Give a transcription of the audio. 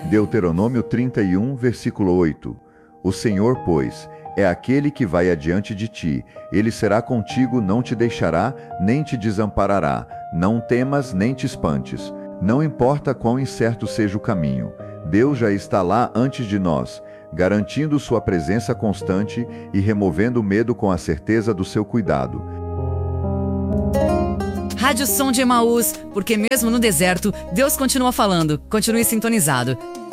Deuteronômio 31, versículo 8. O Senhor, pois, é aquele que vai adiante de ti. Ele será contigo, não te deixará, nem te desamparará. Não temas, nem te espantes. Não importa quão incerto seja o caminho. Deus já está lá antes de nós, garantindo sua presença constante e removendo o medo com a certeza do seu cuidado. Rádio Som de Emaús, porque mesmo no deserto, Deus continua falando. Continue sintonizado.